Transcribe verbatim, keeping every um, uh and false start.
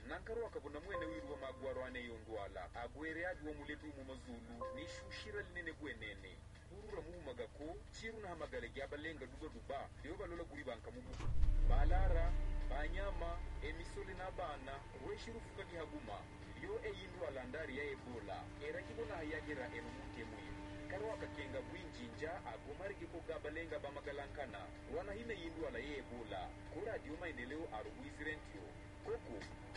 nankaro akabona mwene wiru wa magwaro ane yondwala agwere adwo muletu mu mazulu nishushira linene gwenene urura mu magako chiru na hamagale gyabalenga duba duba leo balola guri banka mu balara banyama emisole na bana weshiru fuka gihaguma yo eyindwala ndari ya Ebola era kibona hayagera eno mutemwe karo akakenga bwinjinja agomarike ko gabalenga bamagalankana wana hina yindwala ya Ebola kura dioma endeleo arubwizirentio koko